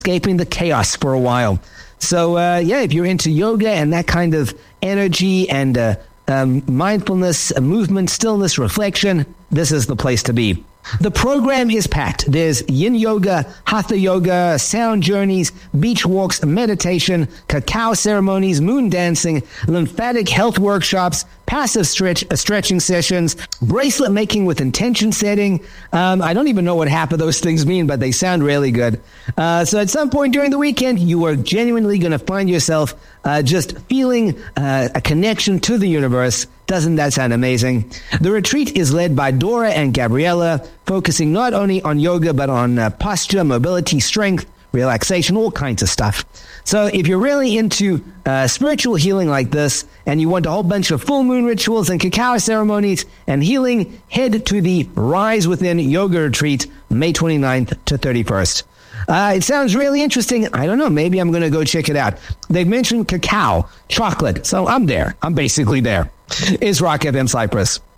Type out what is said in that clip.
escaping the chaos for a while. So, if you're into yoga and that kind of energy and mindfulness, movement, stillness, reflection, this is the place to be. The program is packed. There's yin yoga, hatha yoga, sound journeys, beach walks, meditation, cacao ceremonies, moon dancing, lymphatic health workshops, passive stretching sessions, bracelet making with intention setting. I don't even know what half of those things mean, but they sound really good. So at some point during the weekend, you are genuinely going to find yourself just feeling a connection to the universe. Doesn't that sound amazing? The retreat is led by Dora and Gabriella, focusing not only on yoga, but on posture, mobility, strength, relaxation, all kinds of stuff. So if you're really into spiritual healing like this, and you want a whole bunch of full moon rituals and cacao ceremonies and healing, head to the Rise Within Yoga Retreat, May 29th to 31st. It sounds really interesting. I don't know. Maybe I'm going to go check it out. They've mentioned cacao, chocolate. So I'm there. I'm basically there. It's Rock FM Cyprus.